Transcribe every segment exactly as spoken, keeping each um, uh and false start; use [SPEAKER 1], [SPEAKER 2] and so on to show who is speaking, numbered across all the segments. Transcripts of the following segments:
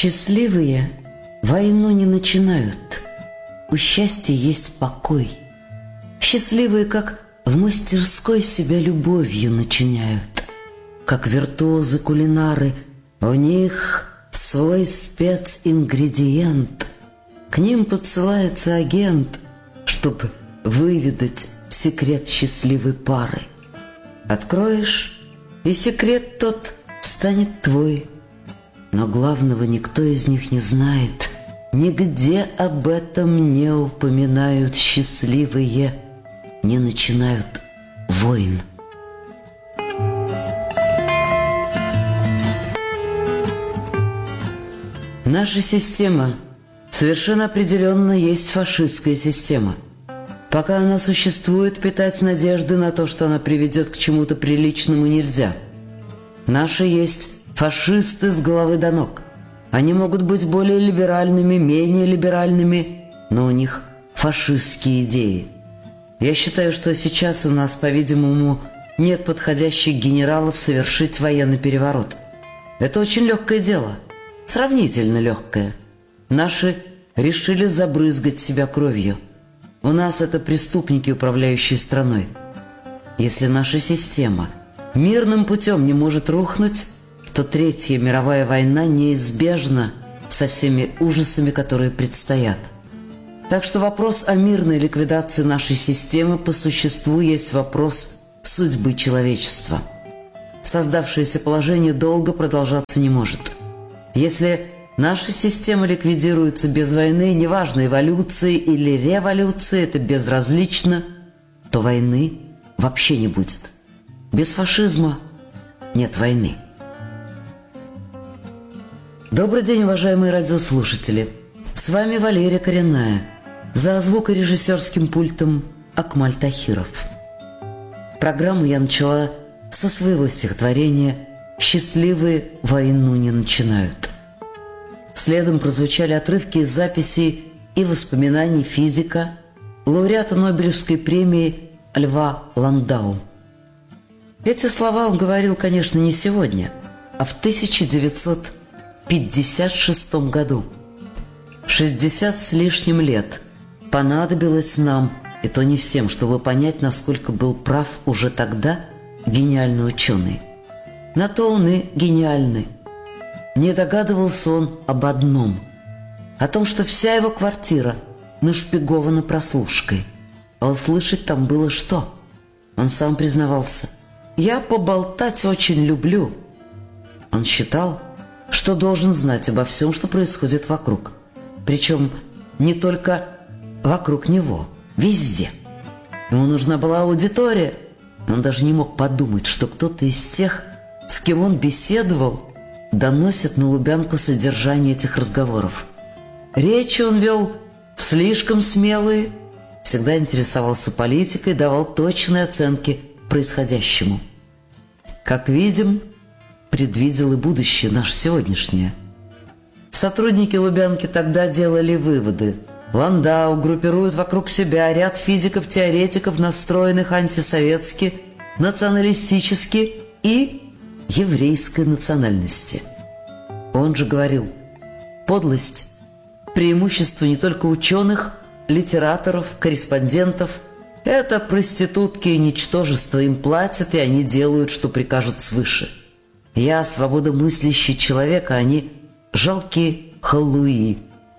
[SPEAKER 1] Счастливые войну не начинают, у счастья есть покой. Счастливые, как в мастерской, себя любовью начиняют, как виртуозы-кулинары, у них свой спецингредиент. К ним подсылается агент, чтобы выведать секрет счастливой пары. Откроешь, и секрет тот станет твой. Но главного никто из них не знает, нигде об этом не упоминают. Счастливые не начинают войн. Наша система совершенно определенно есть фашистская система. Пока она существует, питать надежды на то, что она приведет к чему-то приличному, нельзя. Наши есть фашисты с головы до ног. Они могут быть более либеральными, менее либеральными, но у них фашистские идеи. Я считаю, что сейчас у нас, по-видимому, нет подходящих генералов совершить военный переворот. Это очень легкое дело, сравнительно легкое. Наши решили забрызгать себя кровью. У нас это преступники, управляющие страной. Если наша система мирным путем не может рухнуть, то Третья мировая война неизбежна со всеми ужасами, которые предстоят. Так что вопрос о мирной ликвидации нашей системы по существу есть вопрос судьбы человечества. Создавшееся положение долго продолжаться не может. Если наша система ликвидируется без войны, неважно, эволюции или революции, это безразлично, то войны вообще не будет. Без фашизма нет войны. Добрый день, уважаемые радиослушатели! С вами Валерия Коренная. За звукорежиссерским пультом Акмаль Тахиров. Программу я начала со своего стихотворения «Счастливые войну не начинают». Следом прозвучали отрывки из записей и воспоминаний физика, лауреата Нобелевской премии Льва Ландау. Эти слова он говорил, конечно, не сегодня, а в тысяча девятьсот пятьдесят шестом году. шестьдесят с лишним лет понадобилось нам, и то не всем, чтобы понять, насколько был прав уже тогда гениальный ученый. На то он и гениальный. Не догадывался он об одном, о том, что вся его квартира нашпигована прослушкой. А услышать там было что? Он сам признавался: «Я поболтать очень люблю». Он считал, что должен знать обо всем, что происходит вокруг. Причем не только вокруг него, везде. Ему нужна была аудитория. Он даже не мог подумать, что кто-то из тех, с кем он беседовал, доносит на Лубянку содержание этих разговоров. Речи он вел слишком смелые, всегда интересовался политикой, давал точные оценки происходящему. Как видим, предвидел и будущее наше сегодняшнее. Сотрудники Лубянки тогда делали выводы. Ландау группирует вокруг себя ряд физиков-теоретиков, настроенных антисоветски, националистически и еврейской национальности. Он же говорил: подлость – преимущество не только ученых, литераторов, корреспондентов. Это проститутки и ничтожество, им платят, и они делают, что прикажут свыше. Я свободомыслящий человек, а они жалкие халуи.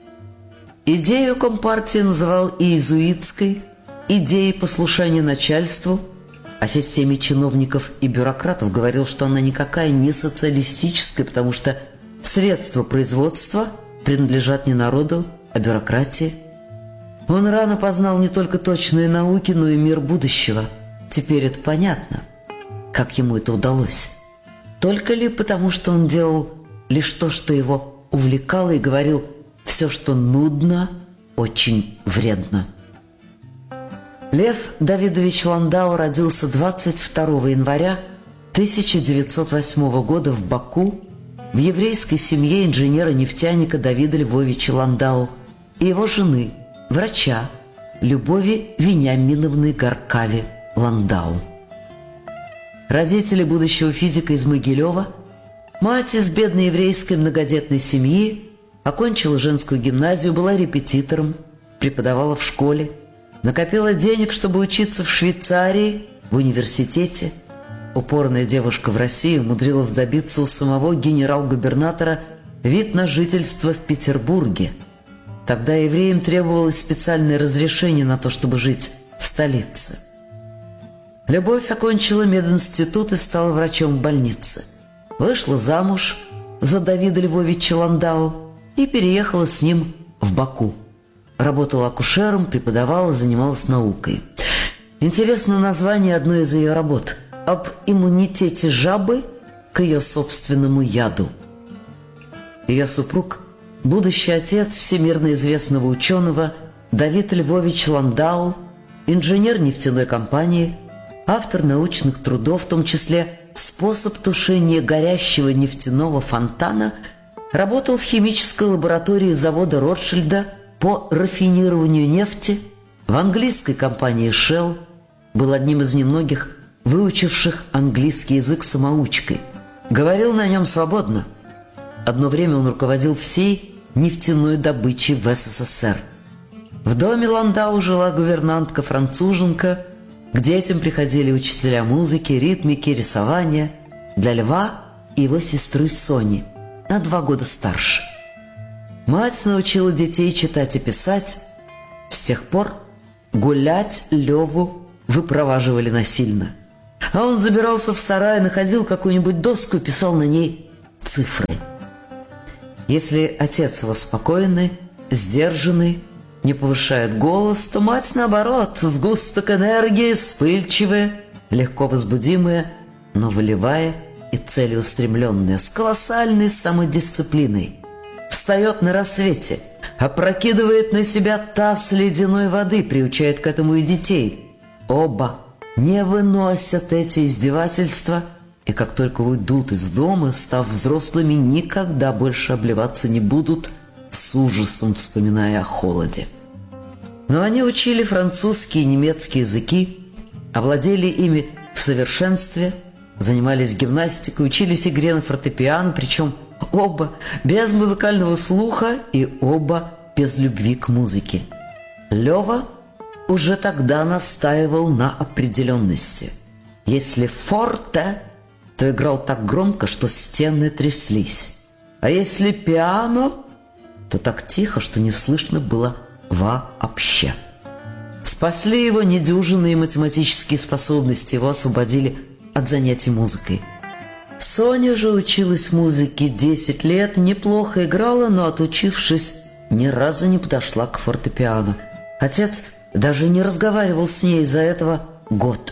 [SPEAKER 1] Идею Компартии называл иезуитской, идеей послушания начальству, о системе чиновников и бюрократов говорил, что она никакая не социалистическая, потому что средства производства принадлежат не народу, а бюрократии. Он рано познал не только точные науки, но и мир будущего. Теперь это понятно, как ему это удалось. Только ли потому, что он делал лишь то, что его увлекало, и говорил: все, что нудно, очень вредно. Лев Давидович Ландау родился двадцать второго января тысяча девятьсот восьмого года в Баку в еврейской семье инженера-нефтяника Давида Львовича Ландау и его жены, врача Любови Вениаминовны Гаркави Ландау. Родители будущего физика из Могилева, мать из бедной еврейской многодетной семьи, Окончила женскую гимназию, была репетитором, преподавала в школе, накопила денег, чтобы учиться в Швейцарии, в университете. Упорная девушка в России умудрилась добиться у самого генерал-губернатора вид на жительство в Петербурге. Тогда евреям требовалось специальное разрешение на то, чтобы жить в столице. Любовь окончила мединститут и стала врачом в больнице. Вышла замуж за Давида Львовича Ландау и переехала с ним в Баку. Работала акушером, преподавала, занималась наукой. Интересно название одной из ее работ – об иммунитете жабы к ее собственному яду. Ее супруг – будущий отец всемирно известного ученого Давид Львович Ландау, инженер нефтяной компании, автор научных трудов, в том числе «Способ тушения горящего нефтяного фонтана», работал в химической лаборатории завода Ротшильда по рафинированию нефти, в английской компании Shell, был одним из немногих выучивших английский язык самоучкой. Говорил на нем свободно. Одно время он руководил всей нефтяной добычей в СССР. В доме Ландау жила гувернантка-француженка, к детям приходили учителя музыки, ритмики, рисования, для Льва и его сестры Сони, на два года старше. Мать научила детей читать и писать. С тех пор гулять Леву выпроваживали насильно. А он забирался в сарай, находил какую-нибудь доску и писал на ней цифры. Если отец его спокойный, сдержанный, не повышает голос, то мать, наоборот, сгусток энергии, вспыльчивая, легко возбудимая, но волевая и целеустремленная, с колоссальной самодисциплиной. Встает на рассвете, опрокидывает на себя таз ледяной воды, приучает к этому и детей. Оба не выносят эти издевательства, и как только уйдут из дома, став взрослыми, никогда больше обливаться не будут, с ужасом вспоминая о холоде. Но они учили французский и немецкий языки, овладели ими в совершенстве, занимались гимнастикой, учились игре на фортепиано, причем оба без музыкального слуха и оба без любви к музыке. Лева уже тогда настаивал на определенности. Если форте, то играл так громко, что стены тряслись. А если пиано, то так тихо, что не слышно было вообще. Спасли его недюжинные математические способности, его освободили от занятий музыкой. Соня же училась музыке десять лет, неплохо играла, но, отучившись, ни разу не подошла к фортепиано. Отец даже не разговаривал с ней из-за этого год.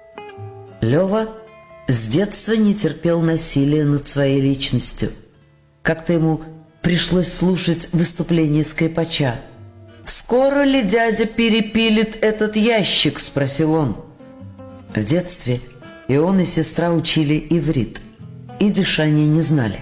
[SPEAKER 1] Лева с детства не терпел насилия над своей личностью. Как-то ему пришлось слушать выступление скрипача. «Скоро ли дядя перепилит этот ящик?» – спросил он. В детстве и он, и сестра учили иврит. Идиш они не знали.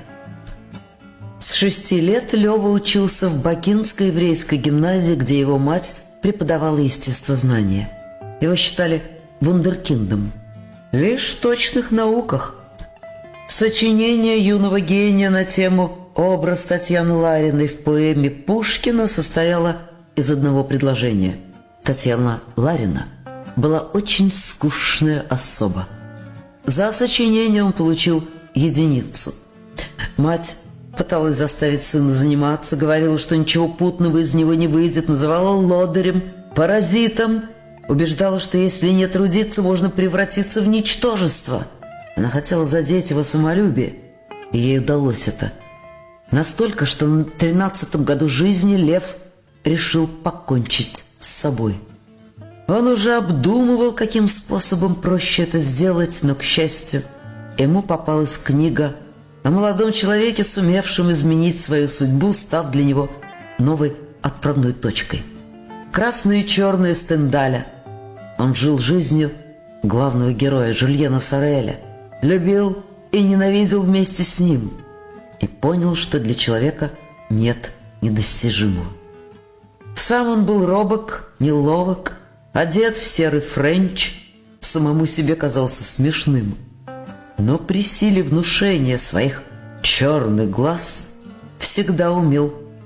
[SPEAKER 1] С шести лет Лева учился в Бакинской еврейской гимназии, где его мать преподавала естествознание. Его считали вундеркиндом. Лишь в точных науках. Сочинение юного гения на тему «Образ Татьяны Лариной» в поэме Пушкина состояло из одного предложения. Татьяна Ларина была очень скучная особа. За сочинение он получил единицу. Мать пыталась заставить сына заниматься, говорила, что ничего путного из него не выйдет, называла лодырем, паразитом, убеждала, что если не трудиться, можно превратиться в ничтожество. Она хотела задеть его самолюбие, и ей удалось это. Настолько, что на тринадцатом году жизни Лев решил покончить с собой. Он уже обдумывал, каким способом проще это сделать, но, к счастью, ему попалась книга о молодом человеке, сумевшем изменить свою судьбу, став для него новой отправной точкой. «Красные и черные» Стендаля. Он жил жизнью главного героя Жюльена Сореля, любил и ненавидел вместе с ним и понял, что для человека нет недостижимого. Сам он был робок, неловок, одет в серый френч, самому себе казался смешным. Но при силе внушения своих черных глаз всегда умел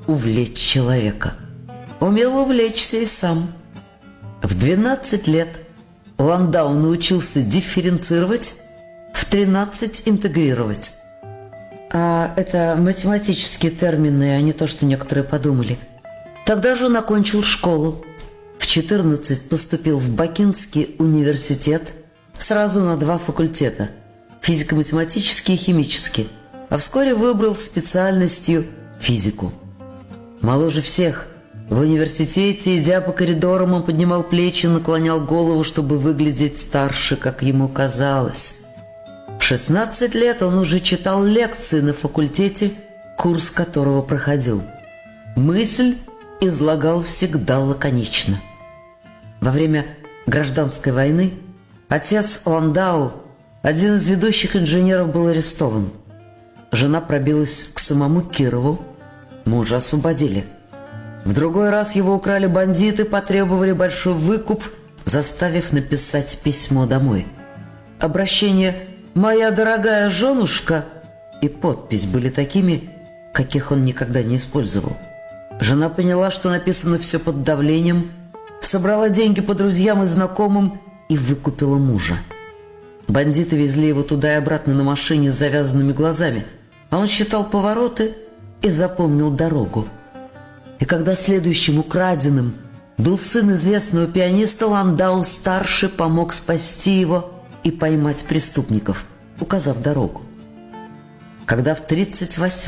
[SPEAKER 1] увлечь человека. Умел увлечься и сам. В двенадцать лет Ландау научился дифференцировать, в тринадцать интегрировать. А это математические термины, а не то, что некоторые подумали. Тогда же он окончил школу. В четырнадцать поступил в Бакинский университет сразу на два факультета – физико-математический и химический, а вскоре выбрал специальностью физику. Моложе всех в университете, идя по коридорам, он поднимал плечи, наклонял голову, чтобы выглядеть старше, как ему казалось. В шестнадцать лет он уже читал лекции на факультете, курс которого проходил. Мысль излагал всегда лаконично. Во время гражданской войны отец Ландау, один из ведущих инженеров, был арестован. Жена пробилась к самому Кирову, мужа освободили. В другой раз его украли бандиты, потребовали большой выкуп, заставив написать письмо домой. Обращение «Моя дорогая женушка» и подпись были такими, каких он никогда не использовал. Жена поняла, что написано все под давлением, собрала деньги по друзьям и знакомым и выкупила мужа. Бандиты везли его туда и обратно на машине с завязанными глазами, а он считал повороты и запомнил дорогу. И когда следующим украденным был сын известного пианиста, Ландау-старший помог спасти его и поймать преступников, указав дорогу. Когда в тридцать восьмом